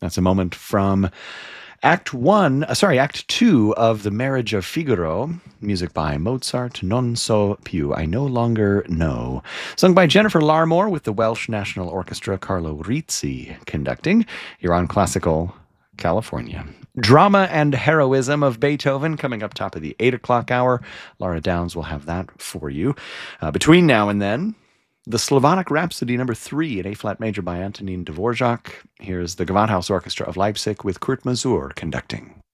That's a moment from Act 2 of The Marriage of Figaro, music by Mozart, Non so più, I no longer know. Sung by Jennifer Larmore with the Welsh National Orchestra, Carlo Rizzi conducting. You're on Classical California. Drama and Heroism of Beethoven coming up top of the 8 o'clock hour. Laura Downs will have that for you. Between now and then, the Slavonic Rhapsody number 3 in A-flat major by Antonin Dvorak. Here's the Gewandhaus Orchestra of Leipzig with Kurt Masur conducting.